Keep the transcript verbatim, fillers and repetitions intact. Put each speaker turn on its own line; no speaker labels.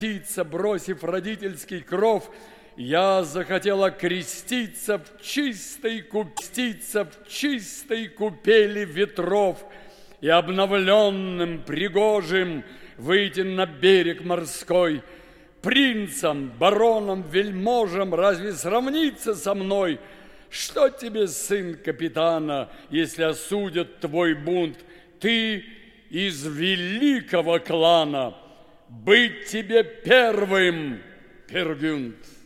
птица, бросив родительский кров, я захотела креститься в чистой купститься в чистой купели ветров и обновленным, пригожим выйти на берег морской. Принцам, баронам, вельможам разве сравниться со мной? Что тебе, сын капитана, если осудят твой бунт? Ты из великого клана, быть тебе первым, Пергюнд.